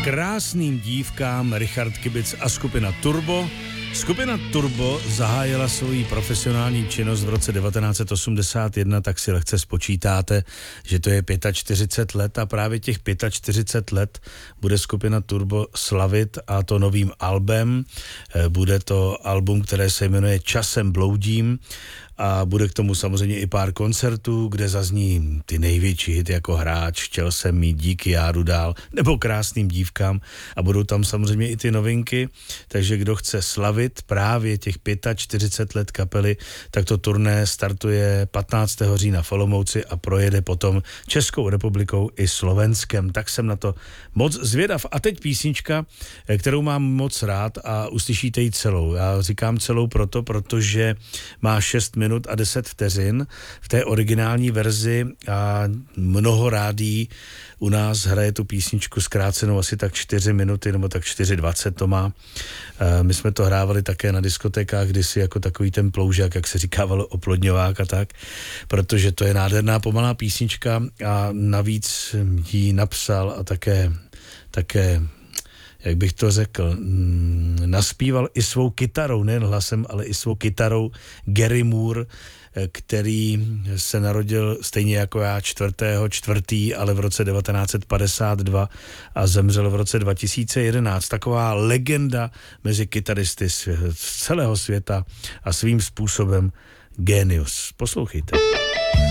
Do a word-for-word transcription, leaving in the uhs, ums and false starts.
krásným dívkám Richard Kibic a skupina Turbo. Skupina Turbo zahájila svoji profesionální činnost v roce devatenáct set osmdesát jedna, tak si lehce spočítáte, že to je čtyřicet pět let a právě těch čtyřicet pět let bude skupina Turbo slavit, a to novým albem. Bude to album, které se jmenuje Časem bloudím, a bude k tomu samozřejmě i pár koncertů, kde zazní ty největší hity jako Hráč, Chtěl jsem mít, Díky, já jdu dál, nebo Krásným dívkám, a budou tam samozřejmě i ty novinky, takže kdo chce slavit právě těch čtyřicet pět let kapely, tak to turné startuje patnáctého října v Olomouci a projede potom Českou republikou i Slovenskem, tak jsem na to moc zvědav. A teď písnička, kterou mám moc rád a uslyšíte ji celou. Já říkám celou proto, protože má šest minut a deset vteřin v té originální verzi a mnoho rádií u nás hraje tu písničku zkrácenou asi tak čtyři minuty nebo tak čtyři dvacet to má. My jsme to hrávali také na diskotékách kdysi jako takový ten ploužák, jak se říkávalo, oplodňovák a tak, protože to je nádherná pomalá písnička a navíc ji napsal a také, také jak bych to řekl, naspíval i svou kytarou, nejen hlasem, ale i svou kytarou Gary Moore, který se narodil stejně jako já čtvrtého čtvrtý, ale v roce devatenáct set padesát dva a zemřel v roce dva tisíce jedenáct. Taková legenda mezi kytaristy z celého světa a svým způsobem génius. Poslouchejte.